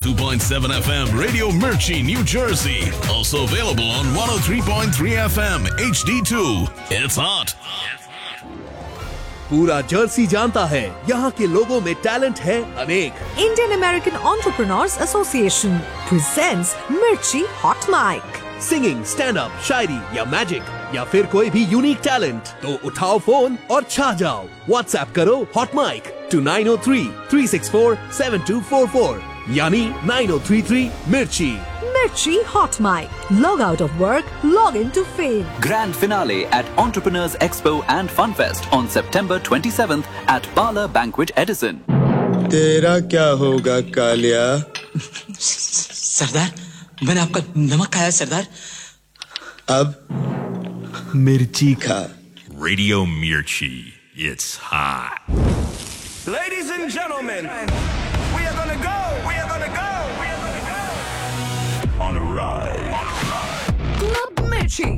102.7 FM Radio Mirchi, New Jersey. Also available on 103.3 FM HD2. It's hot. पूरा Jersey जानता है यहाँ के लोगों में टैलेंट है अनेक। Indian American Entrepreneurs Association presents Mirchi Hot Mic. Singing, stand up, शायरी या मैजिक या फिर कोई भी यूनिक टैलेंट, तो उठाओ फोन और छा जाओ। व्हाट्सएप करो हॉट माइक to 903-364-7244 यानी 9033 मिर्ची। Mirchi Hot Mic. Log out of work, log into fame. Grand finale at Entrepreneurs Expo and Funfest on September 27th at Bala Banquet Edison. तेरा क्या होगा कालिया? सरदार, मैंने आपका नमक खाया सरदार। अब मिर्ची खा। Radio Mirchi. It's hot. Ladies and gentlemen, we are gonna go on a ride. Club Mirchi.